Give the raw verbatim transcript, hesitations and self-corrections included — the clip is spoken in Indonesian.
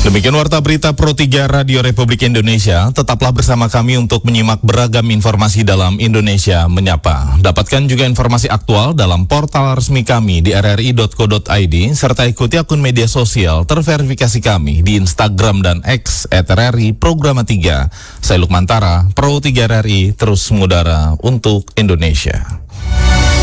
Demikian Warta Berita Pro tiga Radio Republik Indonesia. Tetaplah bersama kami untuk menyimak beragam informasi dalam Indonesia Menyapa. Dapatkan juga informasi aktual dalam portal resmi kami di r r i dot co dot i d serta ikuti akun media sosial terverifikasi kami di Instagram dan X et r r i Programa tiga. Saya Lukman Tara, Pro tiga R R I, terus mengudara untuk Indonesia.